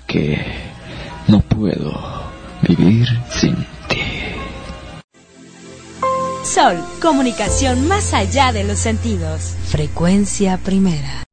que no puedo vivir sin ti. Sol, comunicación más allá de los sentidos. Frecuencia Primera.